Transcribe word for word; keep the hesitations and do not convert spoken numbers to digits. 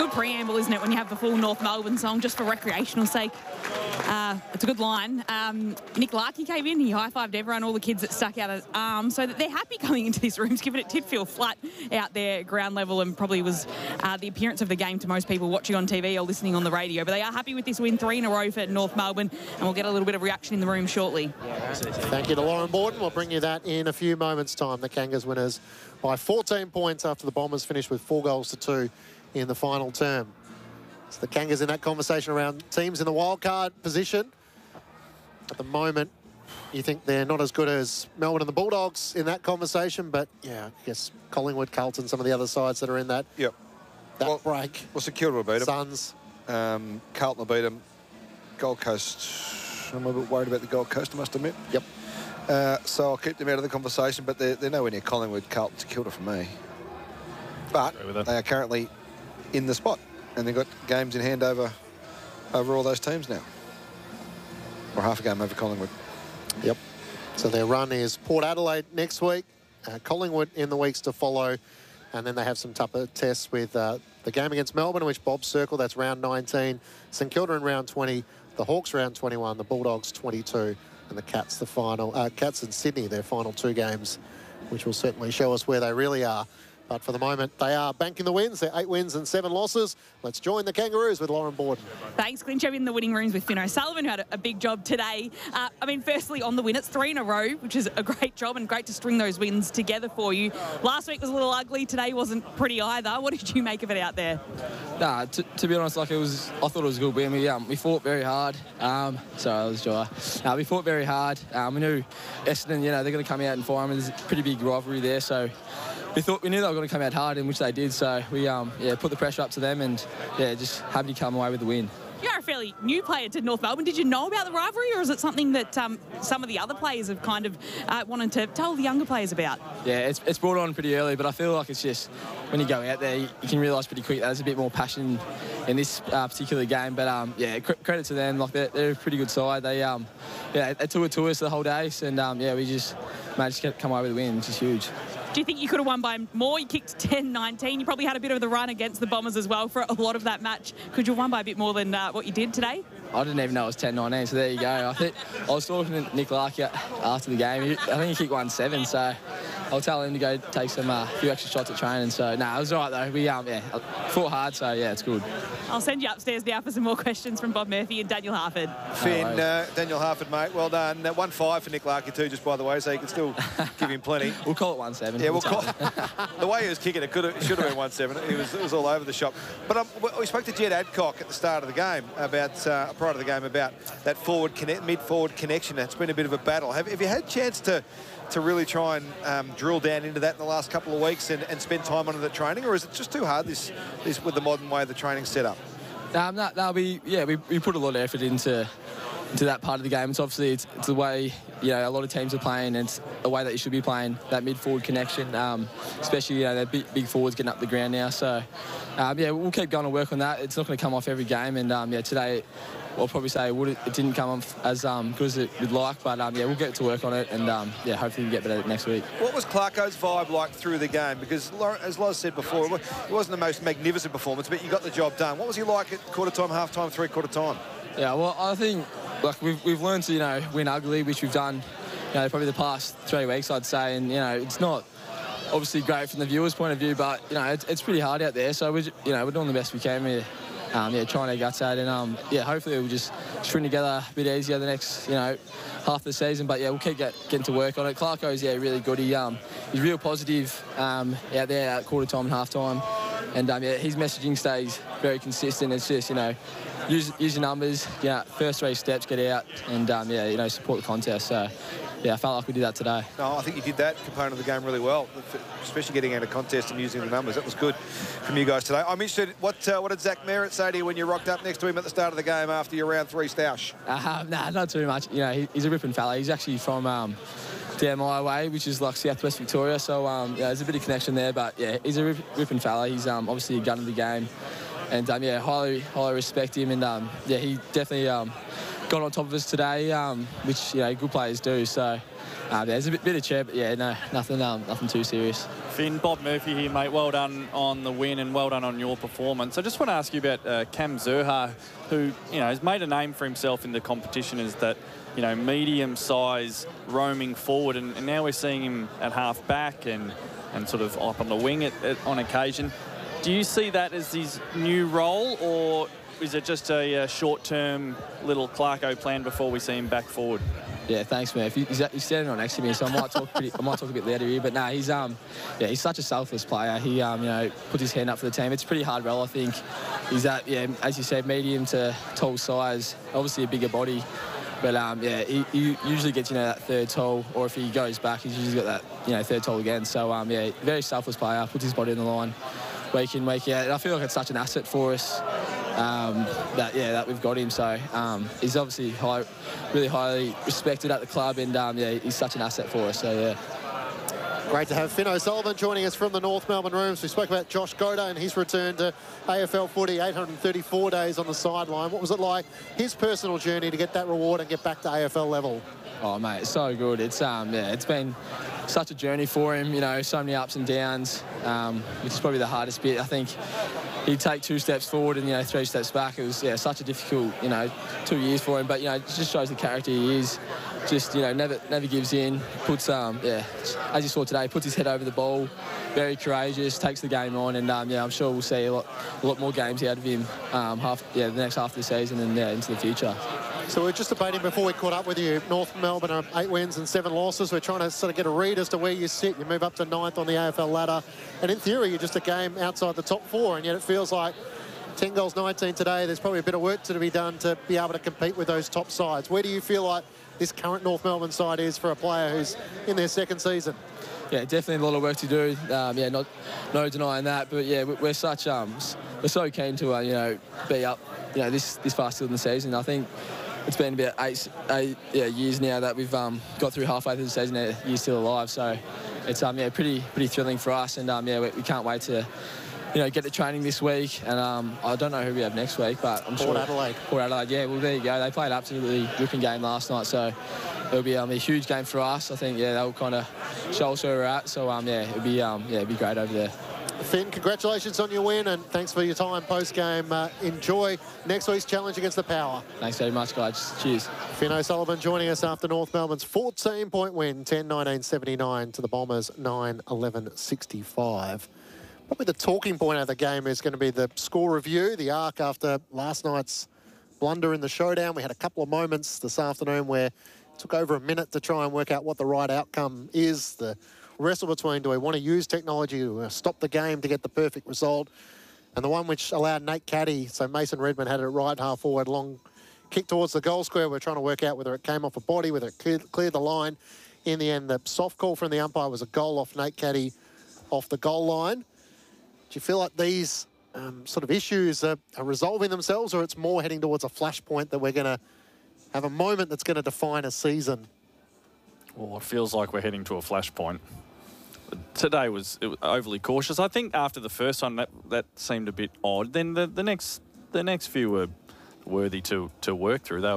good preamble, isn't it, when you have the full North Melbourne song just for recreational sake? Uh, it's a good line. Um, Nick Larkey came in, he high-fived everyone, all the kids that stuck out his arm, so that they're happy coming into these rooms, given it did feel flat out there, ground level, and probably was uh, the appearance of the game to most people watching on T V or listening on the radio. But they are happy with this win, three in a row for North Melbourne, and we'll get a little bit of reaction in the room shortly. Thank you to Lauren Borden. We'll bring you that in a few moments' time. The Kangas winners by fourteen points after the Bombers finished with four goals to two in the final term. So the Kangas in that conversation around teams in the wildcard position. At the moment, you think they're not as good as Melbourne and the Bulldogs in that conversation, but yeah, I guess Collingwood, Carlton, some of the other sides that are in that, yep. that well, break. Well, St Kilda will beat them. Suns. Um, Carlton will beat them. Gold Coast, I'm a bit worried about the Gold Coast, I must admit. Yep. Uh, so I'll keep them out of the conversation, but they're, they're nowhere near Collingwood, Carlton, St Kilda for me. But they are currently in the spot, and they've got games in hand over, over all those teams now. Or half a game over Collingwood. Yep. So their run is Port Adelaide next week, uh, Collingwood in the weeks to follow, and then they have some tougher tests with uh, the game against Melbourne, which Bob circled, that's round nineteen, St Kilda in round twenty, the Hawks round twenty-one, the Bulldogs twenty-two, and the Cats the final, uh, Cats and Sydney, their final two games, which will certainly show us where they really are. But for the moment, they are banking the wins. They're eight wins and seven losses. Let's join the Kangaroos with Lauren Borden. Thanks, Clint. You're in the winning rooms with Finn O'Sullivan, who had a, a big job today. Uh, I mean, firstly, on the win, it's three in a row, which is a great job and great to string those wins together for you. Last week was a little ugly. Today wasn't pretty either. What did you make of it out there? Nah, to, to be honest, like it was, I thought it was a good win. We um, we fought very hard. Um, sorry, that was dry. Uh, we fought very hard. Um, we knew Essendon, you know, they're going to come out and fire them. There's a pretty big rivalry there, so we thought we knew they were going to come out hard, in which they did. So we um yeah put the pressure up to them, and yeah, just happy to come away with the win. You're a fairly new player to North Melbourne. Did you know about the rivalry, or is it something that um, some of the other players have kind of uh, wanted to tell the younger players about? Yeah, it's, it's brought on pretty early, but I feel like it's just when you go out there, you, you can realise pretty quick that there's a bit more passion in this uh, particular game. But um, yeah, cr credit to them. Like they're, they're a pretty good side. They um yeah they took it to us the whole day, and um, yeah we just managed to come away with a win, which is huge. Do you think you could have won by more? You kicked ten nineteen. You probably had a bit of the run against the Bombers as well for a lot of that match. Could you have won by a bit more than uh, what you did today? I didn't even know it was ten nineteen, so there you go. I think I was talking to Nick Larkey after the game. He, I think he kicked one seven, so I'll tell him to go take some uh, few extra shots at training. So no, nah, it was all right though. We um yeah fought hard, so yeah, it's good. I'll send you upstairs now for some more questions from Bob Murphy and Daniel Harford. Finn, no uh, Daniel Harford, mate, well done. Uh, one five for Nick Larkey too, just by the way, so you can still give him plenty. We'll call it one seven. Yeah, we'll call the way he was kicking it, could have, it should have been one seven. It was, it was all over the shop. But um, we spoke to Jed Adcock at the start of the game about uh, prior to the game about that forward connect, mid-forward connection. It's been a bit of a battle. Have, have you had a chance to to really try and um, drill down into that in the last couple of weeks and, and spend time on it at training, or is it just too hard this, this with the modern way the training's set up? Um, that, that'll be yeah. We, we put a lot of effort into into that part of the game. It's obviously it's, it's the way you know a lot of teams are playing, and it's the way that you should be playing, that mid-forward connection, um, especially you know the big, big forwards getting up the ground now. So um, yeah, we'll keep going to work on that. It's not going to come off every game, and um, yeah, today I'll probably say it, would, it didn't come off as um, good as it would like, but um, yeah, we'll get to work on it, and um, yeah, hopefully we get better next week. What was Clarko's vibe like through the game? Because as Loz said before, it wasn't the most magnificent performance, but you got the job done. What was he like at quarter time, half time, three quarter time? Yeah, well, I think like we've we've learned to you know win ugly, which we've done, you know, probably the past three weeks, I'd say, and you know it's not obviously great from the viewers' point of view, but you know it's, it's pretty hard out there. So we you know we're doing the best we can. We're um, yeah trying our guts out, and um, yeah hopefully we'll just string together a bit easier the next you know half the season. But yeah, we'll keep get, getting to work on it. Clarko's yeah really good. He um he's real positive um, out there at quarter time and half time, and um, yeah his messaging stays very consistent. It's just you know. Use, use your numbers, yeah. First three steps, get out, and um, yeah, you know, support the contest. So, yeah, I felt like we did that today. No, I think you did that component of the game really well, especially getting out of contest and using the numbers. That was good from you guys today. I'm interested. What uh, what did Zach Merritt say to you when you rocked up next to him at the start of the game after your round three stoush? Uh, nah, not too much. You know, he, he's a ripping fella. He's actually from um, down my way, which is like southwest Victoria. So um, yeah, there's a bit of connection there. But yeah, he's a rip, ripping fella. He's um, obviously a gun of the game. And um, yeah, highly, highly respect him, and um, yeah, he definitely um, got on top of us today, um, which you know good players do. So uh, there's a bit, bit of cheer, but yeah, no, nothing, um, nothing too serious. Finn, Bob Murphy here, mate. Well done on the win and well done on your performance. I just want to ask you about uh, Cam Zurhaar, who, you know, has made a name for himself in the competition as that, you know, medium size roaming forward, and, and now we're seeing him at half back and, and sort of up on the wing at, at, on occasion. Do you see that as his new role, or is it just a, a short-term little Clarko plan before we see him back forward? Yeah, thanks, man. He's, he's standing right next to me, so I might talk pretty, I might talk a bit louder here. But no, he's um, yeah, he's such a selfless player. He um, you know, puts his hand up for the team. It's a pretty hard role, I think. He's that, yeah, as you said, medium to tall size. Obviously a bigger body, but um, yeah, he, he usually gets, you know, that third tall, or if he goes back, he's usually got that, you know, third tall again. So um, yeah, very selfless player. Puts his body on the line, week in, week out. And I feel like it's such an asset for us. Um, that yeah, that we've got him. So um, he's obviously high, really highly respected at the club, and um, yeah, he's such an asset for us. So yeah. Great to have Finn O'Sullivan joining us from the North Melbourne Rooms. We spoke about Josh Goda and his return to A F L footy, eight hundred thirty-four days on the sideline. What was it like, his personal journey to get that reward and get back to A F L level? Oh mate, it's so good. It's um yeah, it's been such a journey for him. You know, so many ups and downs, um, which is probably the hardest bit. I think he'd take two steps forward and, you know, three steps back. It was, yeah, such a difficult, you know, two years for him. But, you know, it just shows the character he is. Just, you know, never never gives in. Puts, um, yeah, as you saw today, puts his head over the ball. Very courageous, takes the game on. And, um, yeah, I'm sure we'll see a lot, a lot more games out of him um, half, yeah, the next half of the season and, yeah, into the future. So we're just debating before we caught up with you. North Melbourne are eight wins and seven losses. We're trying to sort of get a read as to where you sit. You move up to ninth on the A F L ladder. And in theory, you're just a game outside the top four. And yet it feels like ten goals, nineteen today. There's probably a bit of work to be done to be able to compete with those top sides. Where do you feel like this current North Melbourne side is for a player who's in their second season? Yeah, definitely a lot of work to do. Um, yeah, not no denying that. But yeah, we're such um, we're so keen to uh, you know, be up, you know, this this far still in the season. I think it's been about eight, eight yeah, years now that we've um, got through halfway through the season. Year still alive, so it's um yeah pretty pretty thrilling for us, and um yeah we, we can't wait to, you know, get to training this week. And um I don't know who we have next week, but I'm Port sure Port Adelaide. Port Adelaide, yeah. Well, there you go. They played an absolutely ripping game last night, so it'll be um, a huge game for us. I think yeah they'll kind of show us where we're at. So um yeah it'll be um yeah it'll be great over there. Finn, congratulations on your win, and thanks for your time post-game. Uh, enjoy next week's challenge against the Power. Thanks very much, guys. Cheers. Finn O'Sullivan joining us after North Melbourne's fourteen-point win, ten nineteen seventy-nine to the Bombers, nine eleven sixty-five. Probably the talking point of the game is going to be the score review, the arc after last night's blunder in the showdown. We had a couple of moments this afternoon where it took over a minute to try and work out what the right outcome is. The wrestle between, do we want to use technology to uh, stop the game to get the perfect result, and the one which allowed Nate Caddy, so Mason Redmond had it right half forward, long kick towards the goal square. We're trying to work out whether it came off a body, whether it cleared, cleared the line. In the end, the soft call from the umpire was a goal off Nate Caddy off the goal line. Do you feel like these um, sort of issues are, are resolving themselves, or it's more heading towards a flashpoint that we're going to have a moment that's going to define a season? Well, it feels like we're heading to a flashpoint. Today was, it was overly cautious. I think after the first one, that that seemed a bit odd. Then the, the next the next few were worthy to to work through. They were